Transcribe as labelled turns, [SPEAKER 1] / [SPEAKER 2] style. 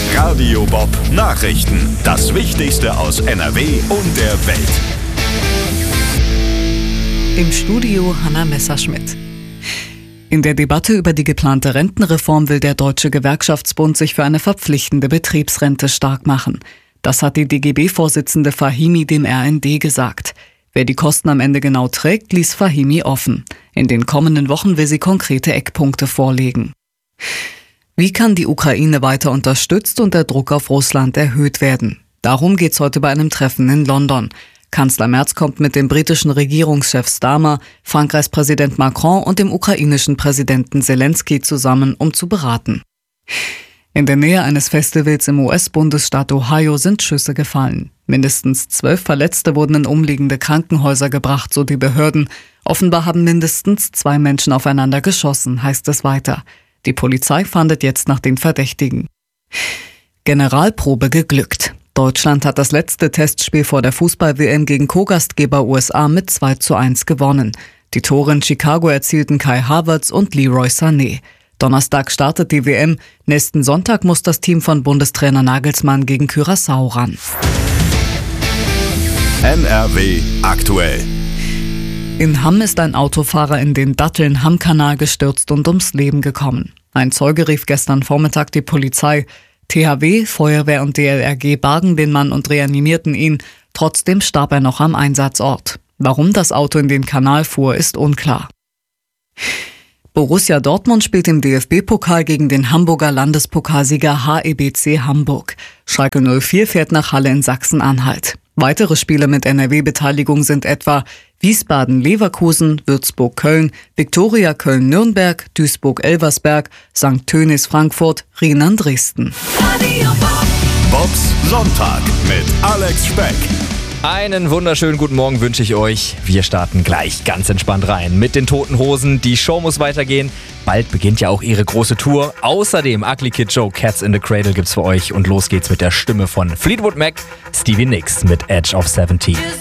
[SPEAKER 1] Radio Bob Nachrichten. Das Wichtigste aus NRW und der Welt.
[SPEAKER 2] Im Studio Hanna Messerschmidt. In der Debatte über die geplante Rentenreform will der Deutsche Gewerkschaftsbund sich für eine verpflichtende Betriebsrente stark machen. Das hat die DGB-Vorsitzende Fahimi dem RND gesagt. Wer die Kosten am Ende genau trägt, ließ Fahimi offen. In den kommenden Wochen will sie konkrete Eckpunkte vorlegen. Wie kann die Ukraine weiter unterstützt und der Druck auf Russland erhöht werden? Darum geht's heute bei einem Treffen in London. Kanzler Merz kommt mit dem britischen Regierungschef Starmer, Frankreichs Präsident Macron und dem ukrainischen Präsidenten Zelensky zusammen, um zu beraten. In der Nähe eines Festivals im US-Bundesstaat Ohio sind Schüsse gefallen. Mindestens 12 Verletzte wurden in umliegende Krankenhäuser gebracht, so die Behörden. Offenbar haben mindestens 2 Menschen aufeinander geschossen, heißt es weiter. Die Polizei fahndet jetzt nach den Verdächtigen. Generalprobe geglückt. Deutschland hat das letzte Testspiel vor der Fußball-WM gegen Co-Gastgeber USA mit 2:1 gewonnen. Die Tore in Chicago erzielten Kai Havertz und Leroy Sané. Donnerstag startet die WM. Nächsten Sonntag muss das Team von Bundestrainer Nagelsmann gegen Curaçao ran.
[SPEAKER 1] NRW aktuell.
[SPEAKER 2] In Hamm ist ein Autofahrer in den Datteln-Hamm-Kanal gestürzt und ums Leben gekommen. Ein Zeuge rief gestern Vormittag die Polizei. THW, Feuerwehr und DLRG bargen den Mann und reanimierten ihn. Trotzdem starb er noch am Einsatzort. Warum das Auto in den Kanal fuhr, ist unklar. Borussia Dortmund spielt im DFB-Pokal gegen den Hamburger Landespokalsieger HEBC Hamburg. Schalke 04 fährt nach Halle in Sachsen-Anhalt. Weitere Spiele mit NRW-Beteiligung sind etwa Wiesbaden-Leverkusen, Würzburg-Köln, Viktoria Köln-Nürnberg, Duisburg-Elversberg, St. Tönis Frankfurt, Rienan Dresden.
[SPEAKER 1] Bobs Sonntag mit Alex Speck.
[SPEAKER 3] Einen wunderschönen guten Morgen wünsche ich euch. Wir starten gleich ganz entspannt rein mit den Toten Hosen. Die Show muss weitergehen. Bald beginnt ja auch ihre große Tour. Außerdem Ugly Kid Joe, Cats in the Cradle gibt's für euch. Und los geht's mit der Stimme von Fleetwood Mac, Stevie Nicks mit Edge of 70.